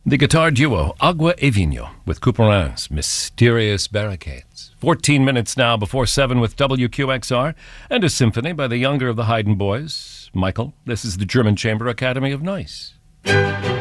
The guitar duo Agua e Vino with Couperin's Mysterious Barricades. 14 minutes now before 7 with WQXR and a symphony by the younger of the Haydn boys. Michael, this is the German Chamber Academy of Noise.